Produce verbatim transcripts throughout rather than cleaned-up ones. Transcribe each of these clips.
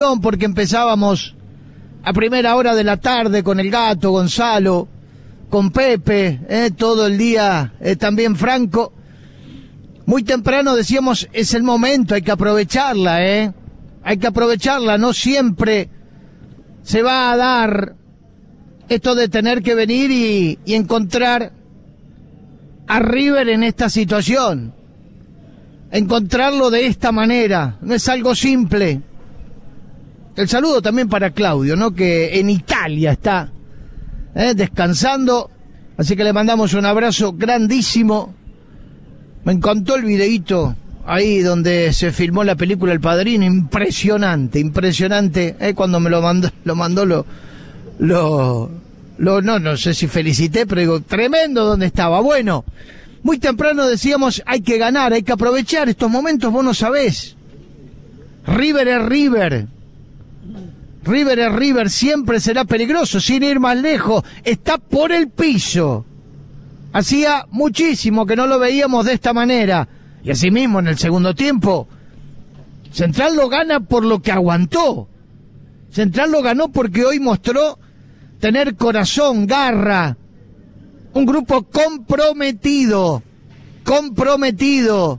porque empezábamos a primera hora de la tarde con el Gato, Gonzalo, con Pepe, eh, todo el día, eh, también Franco. Muy temprano decíamos, es el momento, hay que aprovecharla, eh. Hay que aprovecharla, no siempre se va a dar esto de tener que venir y, y encontrar a River en esta situación. Encontrarlo de esta manera, no es algo simple. El saludo también para Claudio, ¿no? Que en Italia está eh, descansando, así que le mandamos un abrazo grandísimo. Me encantó el videíto ahí donde se filmó la película El Padrino, impresionante, impresionante. Eh, cuando me lo mandó, lo mandó, lo, lo, lo, no, no sé si felicité, pero digo, tremendo donde estaba. Bueno, muy temprano decíamos, hay que ganar, hay que aprovechar estos momentos, vos no sabés. River es River. River es River, siempre será peligroso, sin ir más lejos, está por el piso. Hacía muchísimo que no lo veíamos de esta manera. Y así mismo en el segundo tiempo, Central lo gana por lo que aguantó. Central lo ganó porque hoy mostró tener corazón, garra. Un grupo comprometido, comprometido.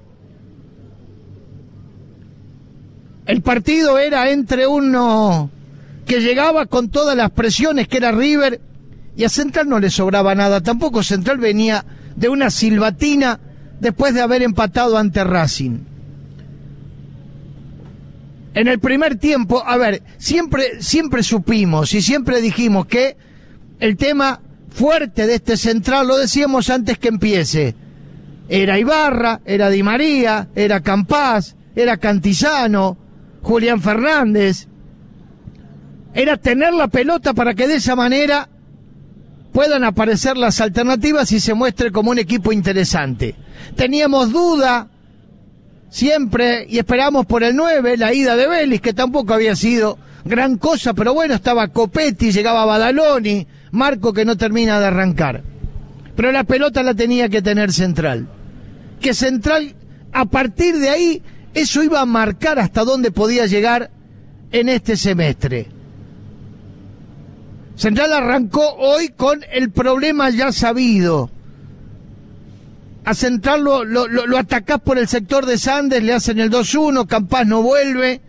El partido era entre uno que llegaba con todas las presiones, que era River, y a Central no le sobraba nada. Tampoco Central venía de una silbatina después de haber empatado ante Racing. En el primer tiempo, a ver, siempre, siempre supimos y siempre dijimos que el tema fuerte de este Central, lo decíamos antes que empiece, era Ibarra, era Di María, era Campás, era Cantizano, Julián Fernández. Era tener la pelota para que de esa manera puedan aparecer las alternativas y se muestre como un equipo interesante. Teníamos duda siempre y esperamos por el nueve, la ida de Vélez, que tampoco había sido gran cosa, pero bueno, estaba Copetti, llegaba Badaloni, Marco que no termina de arrancar. Pero la pelota la tenía que tener Central. Que Central, a partir de ahí, eso iba a marcar hasta dónde podía llegar en este semestre. Central arrancó hoy con el problema ya sabido. A Central lo, lo, lo, lo atacás por el sector de Sandes, le hacen el dos uno, Campás no vuelve.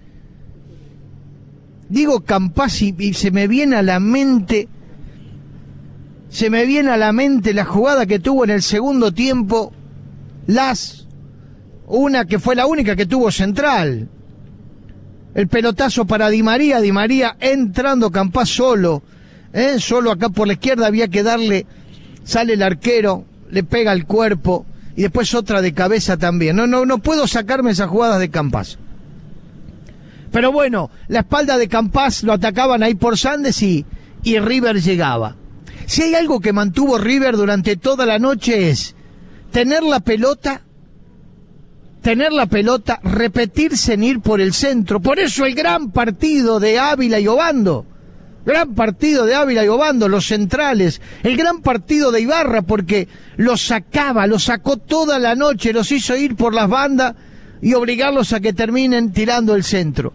Digo Campás y, y se me viene a la mente, se me viene a la mente la jugada que tuvo en el segundo tiempo, las, una que fue la única que tuvo Central. El pelotazo para Di María, Di María entrando, Campás solo. ¿Eh? Solo acá por la izquierda, había que darle, sale el arquero, le pega el cuerpo y después otra de cabeza también. No, no, no puedo sacarme esas jugadas de Campás. Pero bueno, la espalda de Campás lo atacaban ahí por Sandes y, y River llegaba. Si hay algo que mantuvo River durante toda la noche es tener la pelota, tener la pelota, repetirse en ir por el centro. Por eso el gran partido de Ávila y Obando. Gran partido de Ávila y Obando, los centrales. El gran partido de Ibarra porque los sacaba, los sacó toda la noche, los hizo ir por las bandas y obligarlos a que terminen tirando el centro.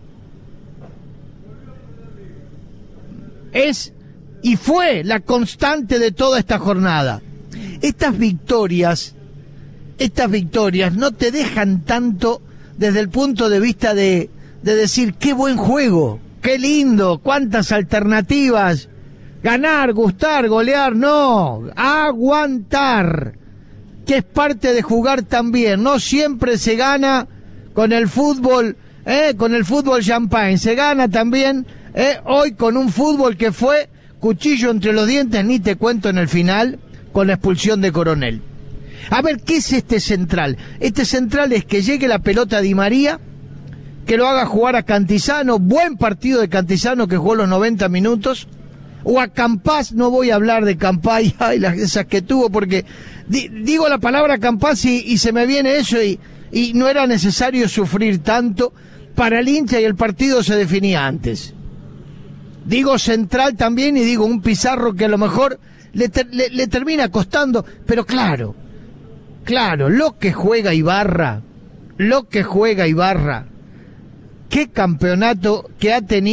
Es y fue la constante de toda esta jornada. Estas victorias, estas victorias no te dejan tanto desde el punto de vista de, de decir qué buen juego. Qué lindo, cuántas alternativas, ganar, gustar, golear, no, aguantar, que es parte de jugar también, no siempre se gana con el fútbol, eh, con el fútbol champagne, se gana también eh, hoy con un fútbol que fue cuchillo entre los dientes, ni te cuento en el final, con la expulsión de Coronel. A ver, ¿qué es este Central? Este Central es que llegue la pelota a Di María, que lo haga jugar a Cantizano, buen partido de Cantizano que jugó los noventa minutos, o a Campás, no voy a hablar de Campás y ay, las esas que tuvo, porque di, digo la palabra Campás y, y se me viene eso, y, y no era necesario sufrir tanto para el hincha y el partido se definía antes. Digo Central también y digo un Pizarro que a lo mejor le, ter, le, le termina costando, pero claro, claro, lo que juega Ibarra, lo que juega Ibarra, qué campeonato que ha tenido.